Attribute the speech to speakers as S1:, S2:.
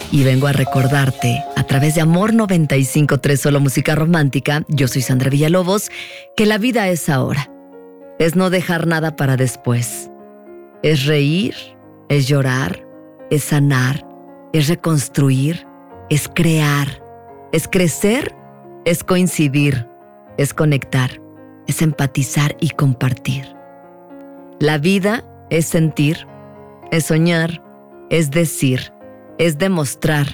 S1: Y vengo a recordarte, a través de Amor 95.3 Solo Música Romántica, yo soy Sandra Villalobos, que la vida es ahora. Es no dejar nada para después. Es reír, es llorar, es sanar, es reconstruir, es crear, es crecer, es coincidir, es conectar, es empatizar y compartir. La vida es sentir, es soñar, es decir, es demostrar,